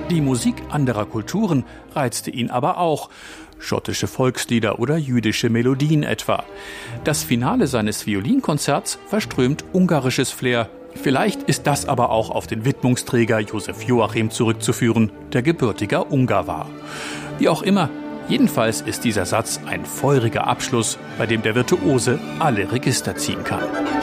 Die Musik anderer Kulturen reizte ihn aber auch. Schottische Volkslieder oder jüdische Melodien etwa. Das Finale seines Violinkonzerts verströmt ungarisches Flair. Vielleicht ist das aber auch auf den Widmungsträger Josef Joachim zurückzuführen, der gebürtiger Ungar war. Wie auch immer, jedenfalls ist dieser Satz ein feuriger Abschluss, bei dem der Virtuose alle Register ziehen kann.